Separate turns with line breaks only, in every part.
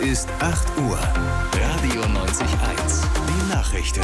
Ist 8 Uhr. Radio 90.1. Die Nachrichten.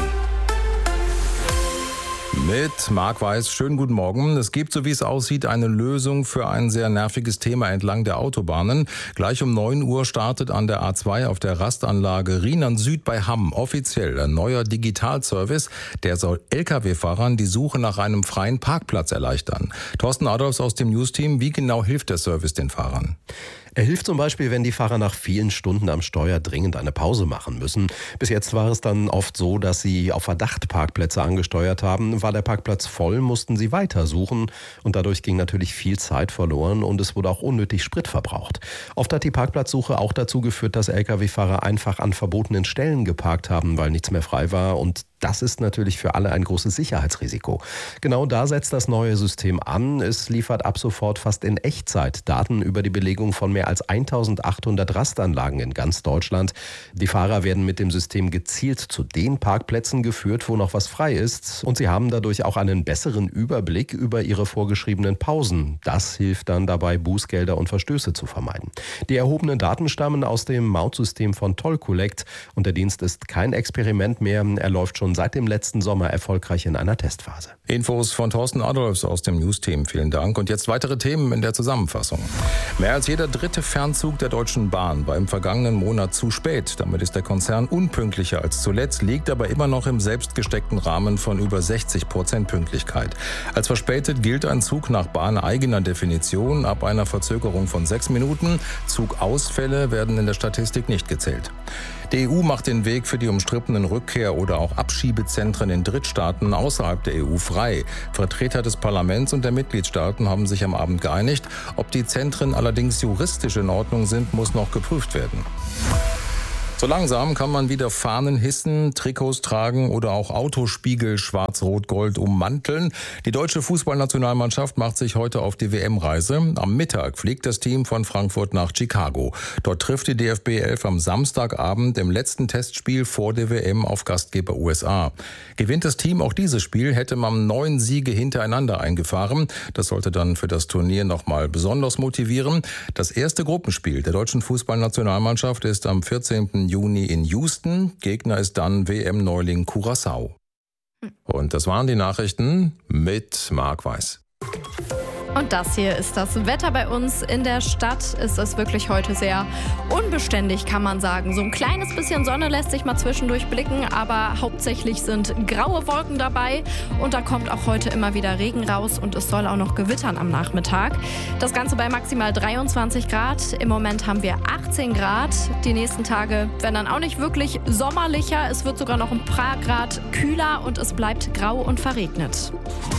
Mit Marc Weiß, schönen guten Morgen. Es gibt, so wie es aussieht, eine Lösung für ein sehr nerviges Thema entlang der Autobahnen. Gleich um 9 Uhr startet an der A2 auf der Rastanlage Rheinland Süd bei Hamm offiziell ein neuer Digitalservice. Der soll Lkw-Fahrern die Suche nach einem freien Parkplatz erleichtern. Thorsten Adolfs aus dem News-Team, wie genau hilft der Service den Fahrern?
Er hilft zum Beispiel, wenn die Fahrer nach vielen Stunden am Steuer dringend eine Pause machen müssen. Bis jetzt war es dann oft so, dass sie auf Verdacht Parkplätze angesteuert haben. War der Parkplatz voll, mussten sie weitersuchen. Und dadurch ging natürlich viel Zeit verloren und es wurde auch unnötig Sprit verbraucht. Oft hat die Parkplatzsuche auch dazu geführt, dass Lkw-Fahrer einfach an verbotenen Stellen geparkt haben, weil nichts mehr frei war. Und das ist natürlich für alle ein großes Sicherheitsrisiko. Genau da setzt das neue System an. Es liefert ab sofort fast in Echtzeit Daten über die Belegung von mehr als 1800 Rastanlagen in ganz Deutschland. Die Fahrer werden mit dem System gezielt zu den Parkplätzen geführt, wo noch was frei ist. Und sie haben dadurch auch einen besseren Überblick über ihre vorgeschriebenen Pausen. Das hilft dann dabei, Bußgelder und Verstöße zu vermeiden. Die erhobenen Daten stammen aus dem Mautsystem von Toll Collect. Und der Dienst ist kein Experiment mehr. Er läuft schon seit dem letzten Sommer erfolgreich in einer Testphase.
Infos von Thorsten Adolfs aus dem News-Team. Vielen Dank. Und jetzt weitere Themen in der Zusammenfassung. Mehr als jeder dritte Fernzug der Deutschen Bahn war im vergangenen Monat zu spät. Damit ist der Konzern unpünktlicher als zuletzt, liegt aber immer noch im selbstgesteckten Rahmen von über 60% Pünktlichkeit. Als verspätet gilt ein Zug nach bahneigener Definition ab einer Verzögerung von 6 Minuten. Zugausfälle werden in der Statistik nicht gezählt. Die EU macht den Weg für die umstrittenen Rückkehr- oder auch Abschiebezentren in Drittstaaten außerhalb der EU frei. Vertreter des Parlaments und der Mitgliedstaaten haben sich am Abend geeinigt. Ob die Zentren allerdings juristisch in Ordnung sind, muss noch geprüft werden. So langsam kann man wieder Fahnen hissen, Trikots tragen oder auch Autospiegel schwarz-rot-gold ummanteln. Die deutsche Fußballnationalmannschaft macht sich heute auf die WM-Reise. Am Mittag fliegt das Team von Frankfurt nach Chicago. Dort trifft die DFB 11 am Samstagabend im letzten Testspiel vor der WM auf Gastgeber USA. Gewinnt das Team auch dieses Spiel, hätte man 9 Siege hintereinander eingefahren. Das sollte dann für das Turnier nochmal besonders motivieren. Das erste Gruppenspiel der deutschen Fußballnationalmannschaft ist am 14. Juni in Houston. Gegner ist dann WM-Neuling Curaçao. Und das waren die Nachrichten mit Marc Weiß.
Und das hier ist das Wetter bei uns in der Stadt. Es ist wirklich heute sehr unbeständig, kann man sagen. So ein kleines bisschen Sonne lässt sich mal zwischendurch blicken, aber hauptsächlich sind graue Wolken dabei. Und da kommt auch heute immer wieder Regen raus und es soll auch noch gewittern am Nachmittag. Das Ganze bei maximal 23 Grad. Im Moment haben wir 18 Grad. Die nächsten Tage werden dann auch nicht wirklich sommerlicher. Es wird sogar noch ein paar Grad kühler und es bleibt grau und verregnet.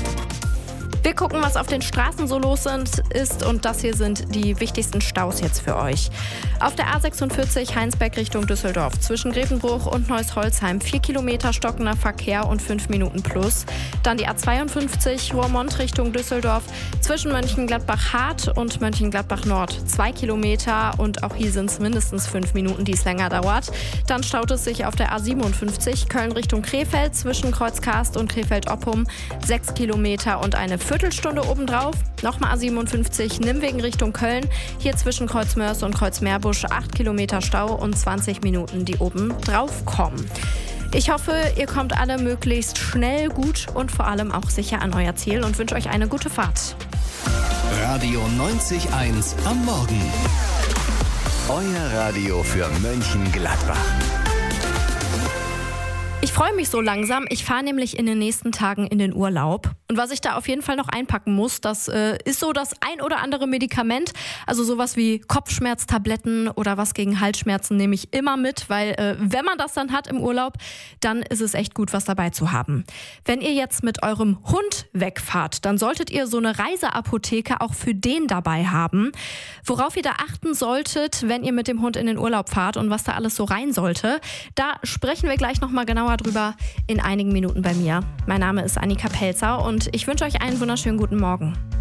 Wir gucken, was auf den Straßen so los ist und das hier sind die wichtigsten Staus jetzt für euch. Auf der A46 Heinsberg Richtung Düsseldorf zwischen Grevenbruch und Neuss-Holzheim 4 Kilometer stockender Verkehr und 5 Minuten plus. Dann die A52 Roermond Richtung Düsseldorf zwischen Mönchengladbach-Hart und Mönchengladbach-Nord 2 Kilometer und auch hier sind es mindestens 5 Minuten, die es länger dauert. Dann staut es sich auf der A57 Köln Richtung Krefeld zwischen Kreuzkarst und Krefeld-Oppum 6 Kilometer und eine Viertelstunde obendrauf. Nochmal A57 Nimwegen Richtung Köln. Hier zwischen Kreuzmörs und Kreuzmeerbusch 8 Kilometer Stau und 20 Minuten, die oben drauf kommen. Ich hoffe, ihr kommt alle möglichst schnell, gut und vor allem auch sicher an euer Ziel und wünsche euch eine gute Fahrt.
Radio 90.1 am Morgen. Euer Radio für Mönchengladbach.
Ich freue mich so langsam. Ich fahre nämlich in den nächsten Tagen in den Urlaub. Und was ich da auf jeden Fall noch einpacken muss, das ist so das ein oder andere Medikament. Also sowas wie Kopfschmerztabletten oder was gegen Halsschmerzen nehme ich immer mit, weil wenn man das dann hat im Urlaub, dann ist es echt gut, was dabei zu haben. Wenn ihr jetzt mit eurem Hund wegfahrt, dann solltet ihr so eine Reiseapotheke auch für den dabei haben. Worauf ihr da achten solltet, wenn ihr mit dem Hund in den Urlaub fahrt und was da alles so rein sollte, da sprechen wir gleich nochmal genauer drüber in einigen Minuten bei mir. Mein Name ist Annika Pelzer und ich wünsche euch einen wunderschönen guten Morgen.